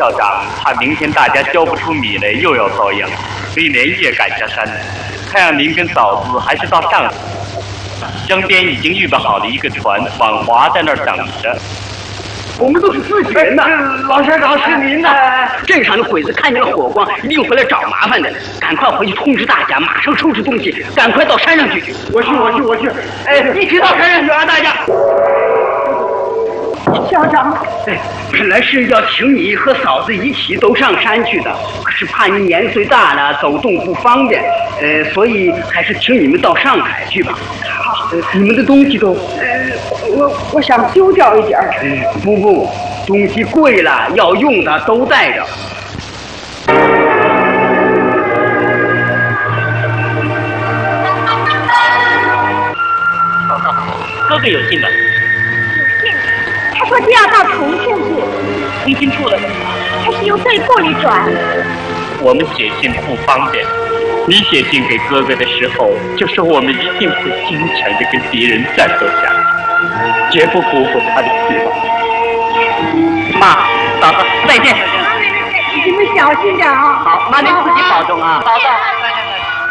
校长怕明天大家交不出米来，又要遭殃，所以连夜赶下山来。看样您跟嫂子还是到上海。江边已经预备好了一个船，往华在那儿等着。 我们都是自己人呐。 老乡长是您呐。 镇上的鬼子看见了火光，一定回来找麻烦的。赶快回去通知大家，马上收拾东西，赶快到山上去。 我去。 哎，一起到山上去啊，大家。 校长， 本来是要请你和嫂子一起都上山去的，可是怕你年岁大了，走动不方便，所以还是请你们到上海去吧。 好， 你们的东西都， 我想丢掉一点儿。 不，东西贵了，要用的都带着。 嫂嫂，哥哥有信了。 他说就要到重庆去， 通讯处了。 他是用对过里转。 我们写信不方便，你写信给哥哥的时候，就说我们一定会坚强的跟敌人战斗下去，绝不辜负他的希望。妈，嫂子，再见。 你们小心点啊！ 好，妈您自己保重啊。 好的。